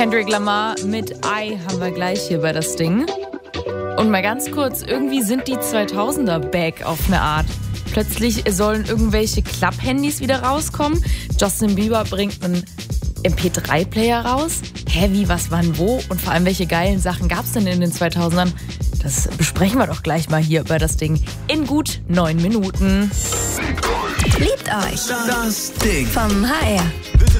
Kendrick Lamar mit I haben wir gleich hier bei das Ding. Und mal ganz kurz, irgendwie sind die 2000er back auf eine Art. Plötzlich sollen irgendwelche Klapp-Handys wieder rauskommen. Justin Bieber bringt einen MP3-Player raus. Hä, wie, was, wann, wo? Und vor allem, welche geilen Sachen gab es denn in den 2000ern? Das besprechen wir doch gleich mal hier bei das Ding in gut 9 Minuten. Liebt euch Das Ding vom HR.